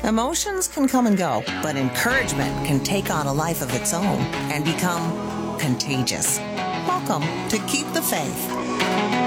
Emotions can come and go, but encouragement can take on a life of its own and become contagious. Welcome to Keep the Faith.